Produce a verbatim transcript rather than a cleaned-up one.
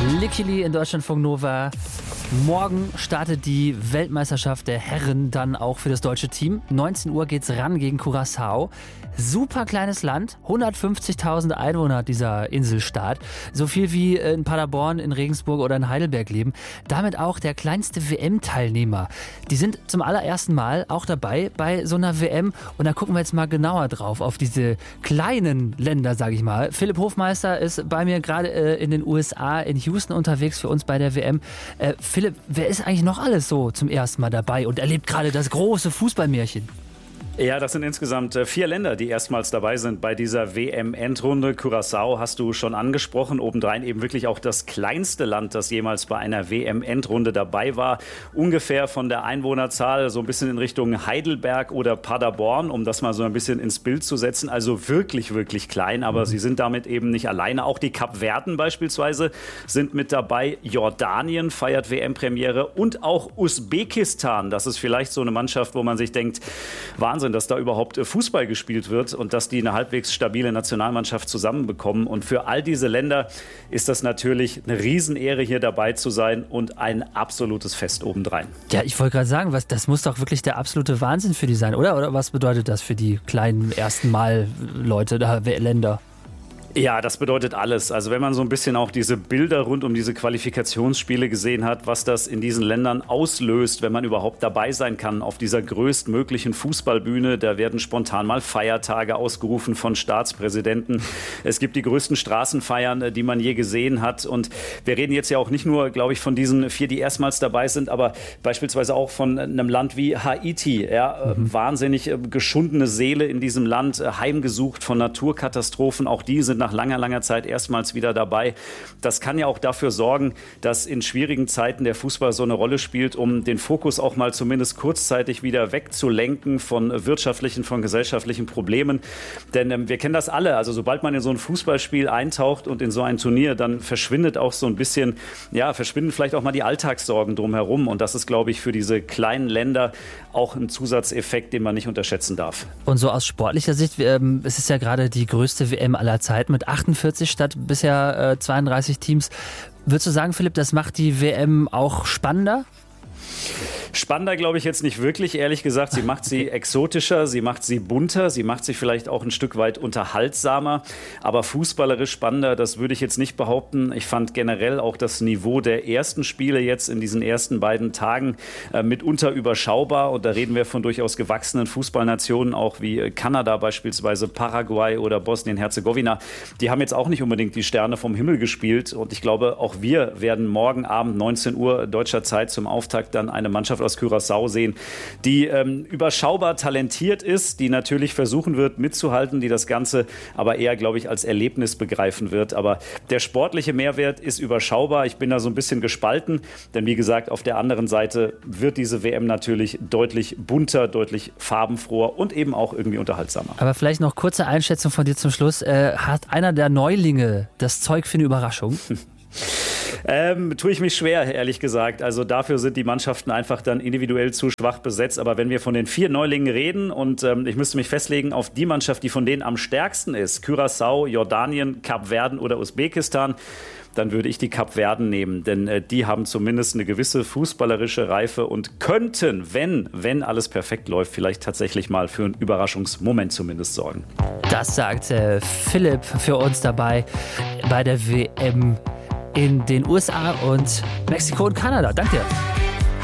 Lickili in Deutschlandfunk Nova. Morgen startet die Weltmeisterschaft der Herren dann auch für das deutsche Team. neunzehn Uhr geht's ran gegen Curaçao. Super kleines Land, hundertfünfzigtausend Einwohner hat dieser Inselstaat. So viel wie in Paderborn, in Regensburg oder in Heidelberg leben. Damit auch der kleinste W M-Teilnehmer. Die sind zum allerersten Mal auch dabei bei so einer W M. Und da gucken wir jetzt mal genauer drauf, auf diese kleinen Länder, sage ich mal. Philipp Hofmeister ist bei mir gerade äh, in den U S A, in Houston unterwegs für uns bei der W M. Äh, Philipp, wer ist eigentlich noch alles so zum ersten Mal dabei und erlebt gerade das große Fußballmärchen? Ja, das sind insgesamt vier Länder, die erstmals dabei sind bei dieser W M-Endrunde. Curaçao hast du schon angesprochen, obendrein eben wirklich auch das kleinste Land, das jemals bei einer W M-Endrunde dabei war. Ungefähr von der Einwohnerzahl so ein bisschen in Richtung Heidelberg oder Paderborn, um das mal so ein bisschen ins Bild zu setzen. Also wirklich, wirklich klein, aber mhm. sie sind damit eben nicht alleine. Auch die Kapverden beispielsweise sind mit dabei. Jordanien feiert W M-Premiere und auch Usbekistan. Das ist vielleicht so eine Mannschaft, wo man sich denkt, Wahnsinn, dass da überhaupt Fußball gespielt wird und dass die eine halbwegs stabile Nationalmannschaft zusammenbekommen. Und für all diese Länder ist das natürlich eine Riesenehre, hier dabei zu sein und ein absolutes Fest obendrein. Ja, ich wollte gerade sagen, was, das muss doch wirklich der absolute Wahnsinn für die sein, oder? Oder was bedeutet das für die kleinen ersten Mal Leute, da, Länder? Ja, das bedeutet alles. Also wenn man so ein bisschen auch diese Bilder rund um diese Qualifikationsspiele gesehen hat, was das in diesen Ländern auslöst, wenn man überhaupt dabei sein kann auf dieser größtmöglichen Fußballbühne. Da werden spontan mal Feiertage ausgerufen von Staatspräsidenten. Es gibt die größten Straßenfeiern, die man je gesehen hat. Und wir reden jetzt ja auch nicht nur, glaube ich, von diesen vier, die erstmals dabei sind, aber beispielsweise auch von einem Land wie Haiti. Ja, mhm. Wahnsinnig geschundene Seele in diesem Land, heimgesucht von Naturkatastrophen. Auch die sind nach langer, langer Zeit erstmals wieder dabei. Das kann ja auch dafür sorgen, dass in schwierigen Zeiten der Fußball so eine Rolle spielt, um den Fokus auch mal zumindest kurzzeitig wieder wegzulenken von wirtschaftlichen, von gesellschaftlichen Problemen. Denn ähm, wir kennen das alle. Also sobald man in so ein Fußballspiel eintaucht und in so ein Turnier, dann verschwindet auch so ein bisschen, ja, verschwinden vielleicht auch mal die Alltagssorgen drumherum. Und das ist, glaube ich, für diese kleinen Länder auch ein Zusatzeffekt, den man nicht unterschätzen darf. Und so aus sportlicher Sicht, ähm, es ist ja gerade die größte W M aller Zeiten mit achtundvierzig statt bisher äh, zweiunddreißig Teams. Würdest du sagen, Philipp, das macht die W M auch spannender? Spannender glaube ich jetzt nicht wirklich, ehrlich gesagt. Sie macht sie exotischer, sie macht sie bunter, sie macht sie vielleicht auch ein Stück weit unterhaltsamer. Aber fußballerisch spannender, das würde ich jetzt nicht behaupten. Ich fand generell auch das Niveau der ersten Spiele jetzt in diesen ersten beiden Tagen äh, mitunter überschaubar. Und da reden wir von durchaus gewachsenen Fußballnationen, auch wie Kanada beispielsweise, Paraguay oder Bosnien-Herzegowina. Die haben jetzt auch nicht unbedingt die Sterne vom Himmel gespielt. Und ich glaube, auch wir werden morgen Abend neunzehn Uhr deutscher Zeit zum Auftakt dann eine Mannschaft aus Curaçao sehen, die ähm, überschaubar talentiert ist, die natürlich versuchen wird mitzuhalten, die das Ganze aber eher, glaube ich, als Erlebnis begreifen wird. Aber der sportliche Mehrwert ist überschaubar. Ich bin da so ein bisschen gespalten, denn wie gesagt, auf der anderen Seite wird diese W M natürlich deutlich bunter, deutlich farbenfroher und eben auch irgendwie unterhaltsamer. Aber vielleicht noch kurze Einschätzung von dir zum Schluss. Äh, hat einer der Neulinge das Zeug für eine Überraschung? Ähm, tue ich mich schwer, ehrlich gesagt. Also dafür sind die Mannschaften einfach dann individuell zu schwach besetzt. Aber wenn wir von den vier Neulingen reden und ähm, ich müsste mich festlegen auf die Mannschaft, die von denen am stärksten ist, Curaçao, Jordanien, Kapverden oder Usbekistan, dann würde ich die Kapverden nehmen. Denn äh, die haben zumindest eine gewisse fußballerische Reife und könnten, wenn, wenn alles perfekt läuft, vielleicht tatsächlich mal für einen Überraschungsmoment zumindest sorgen. Das sagt äh, Philipp für uns dabei bei der W M in den U S A und Mexiko und Kanada. Danke dir.